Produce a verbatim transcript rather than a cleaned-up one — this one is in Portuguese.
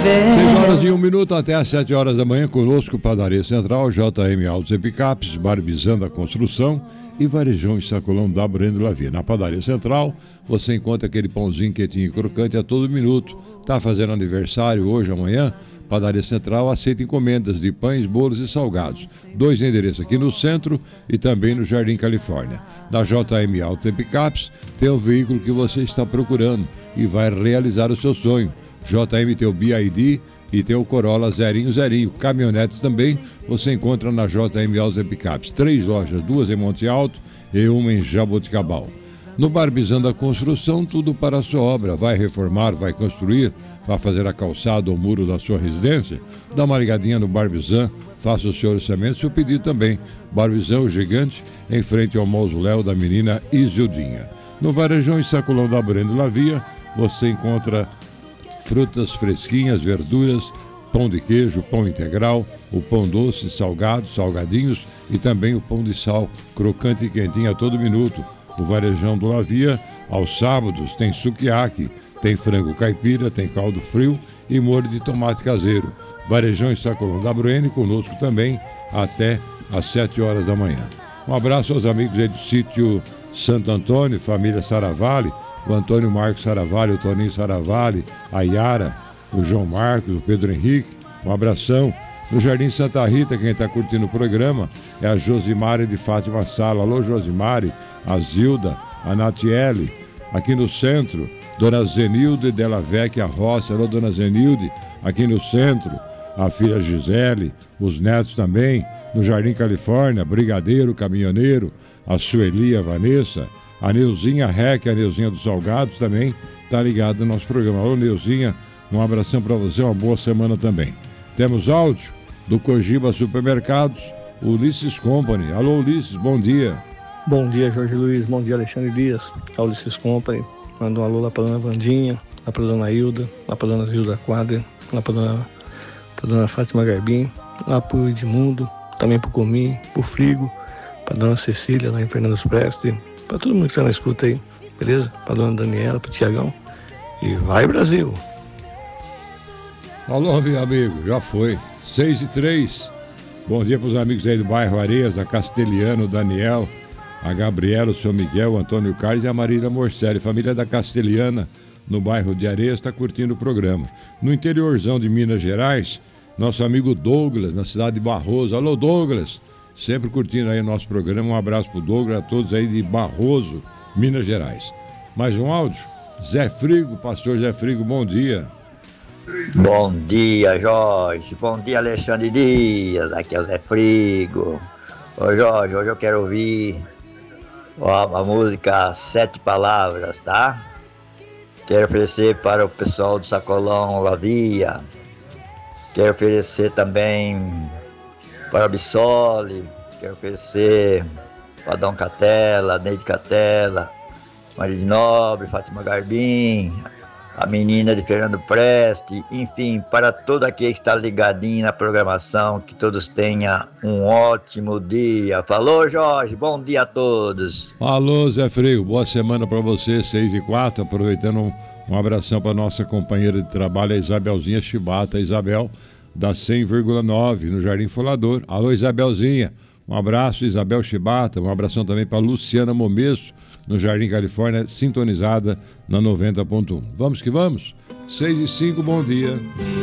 fé. seis horas e um minuto até às sete horas da manhã, conosco Padaria Central, J M Autos e Picapes, Barbizan da Construção e Varejão e Sacolão da Breno Lavia. Na Padaria Central, você encontra aquele pãozinho quentinho e crocante a todo minuto. Tá fazendo aniversário hoje, amanhã? Padaria Central aceita encomendas de pães, bolos e salgados. Dois endereços aqui no centro e também no Jardim Califórnia. Da J M Autos e Picapes, tem o veículo que você está procurando e vai realizar o seu sonho. J M tem o B I D e tem o Corolla zerinho zerinho. Caminhonetes também você encontra na J M Autos e Picapes. Três lojas, duas em Monte Alto e uma em Jaboticabal. No Barbizan da Construção, tudo para a sua obra. Vai reformar, vai construir, vai fazer a calçada ou muro da sua residência? Dá uma ligadinha no Barbizan, faça o seu orçamento, seu pedido também. Barbizan, o gigante, em frente ao mausoléu da menina Isildinha. No Varejão e Sacolão da Breno Lavia, você encontra frutas fresquinhas, verduras, pão de queijo, pão integral, o pão doce, salgado, salgadinhos e também o pão de sal, crocante e quentinho a todo minuto. O Varejão do Lavia, aos sábados, tem sukiyaki, tem frango caipira, tem caldo frio e molho de tomate caseiro. Varejão e Sacolão da Breno, conosco também, até às sete horas da manhã. Um abraço aos amigos aí do sítio Santo Antônio, família Saravalli, o Antônio Marcos Saravalli, o Toninho Saravalli, a Yara, o João Marcos, o Pedro Henrique, um abração. No Jardim Santa Rita, quem está curtindo o programa é a Josimari de Fátima Sala. Alô, Josimari, a Zilda, a Natiele. Aqui no centro, Dona Zenilde Della Vecchia Rossi. Alô, Dona Zenilde, aqui no centro, a filha Gisele, os netos também. No Jardim Califórnia, Brigadeiro, Caminhoneiro, a Sueli, a Vanessa, a Neuzinha Rec, a Neuzinha dos Salgados também está ligada no nosso programa. Alô, Neuzinha, um abração para você, uma boa semana também. Temos áudio do Cogiba Supermercados, Ulisses Company. Alô, Ulisses, bom dia. Bom dia, Jorge Luiz, bom dia, Alexandre Dias, a Ulisses Company. Manda um alô lá para dona Vandinha, lá para dona Hilda, lá para dona Zilda Quadra, lá para dona, pra dona Fátima Garbim, lá para o Edmundo, também para o Comim, para o Frigo, para dona Cecília, lá em Fernandes Preste, para todo mundo que está na escuta aí, beleza? Para dona Daniela, para o Tiagão. E vai, Brasil! Alô, meu amigo, já foi. seis e três. Bom dia para os amigos aí do bairro Areias, a Castelhano, o Daniel, a Gabriela, o seu Miguel, o Antônio Carlos e a Marília Morcelli. Família da Castelhana, no bairro de Areias, está curtindo o programa. No interiorzão de Minas Gerais, nosso amigo Douglas, na cidade de Barroso. Alô, Douglas, sempre curtindo aí o nosso programa. Um abraço para o Douglas, a todos aí de Barroso, Minas Gerais. Mais um áudio? Zé Frigo, pastor Zé Frigo, bom dia. Bom dia, Jorge. Bom dia, Alexandre Dias. Aqui é o Zé Frigo. Ô, Jorge, hoje eu quero ouvir a, a música Sete Palavras, tá? Quero oferecer para o pessoal do Sacolão Lavia. Quero oferecer também para a Bissoli. Quero oferecer para Dom Catela, Neide Catela, Maria de Nobre, Fátima Garbim, a menina de Fernando Preste, enfim, para todo aquele que está ligadinho na programação, que todos tenham um ótimo dia. Falou, Jorge, bom dia a todos. Alô, Zé Frigo, boa semana para você, seis e quatro, aproveitando um, um abração para nossa companheira de trabalho, a Isabelzinha Chibata, a Isabel, da cem vírgula nove, no Jardim Folador. Alô, Isabelzinha, um abraço, Isabel Chibata, um abração também para Luciana Momesso, no Jardim Califórnia, sintonizada na noventa ponto um. Vamos que vamos? seis e cinco, bom dia.